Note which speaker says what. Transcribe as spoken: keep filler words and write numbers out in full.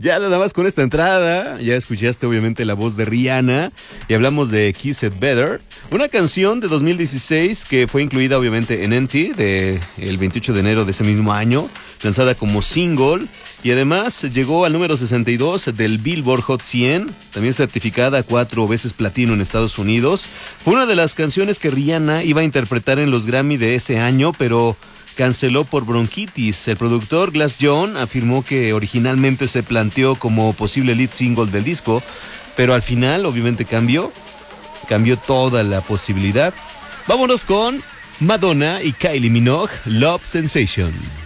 Speaker 1: Ya nada más con esta entrada, ya escuchaste obviamente la voz de Rihanna y hablamos de Kiss It Better, una canción de dos mil dieciséis que fue incluida obviamente en N T de el veintiocho de enero de ese mismo año, lanzada como single y además llegó al número sesenta y dos del Billboard Hot cien, también certificada cuatro veces platino en Estados Unidos. Fue una de las canciones que Rihanna iba a interpretar en los Grammy de ese año, pero canceló por bronquitis. El productor Glass John afirmó que originalmente se planteó como posible lead single del disco, pero al final obviamente cambió, cambió toda la posibilidad. Vámonos con Madonna y Kylie Minogue, Love Sensation.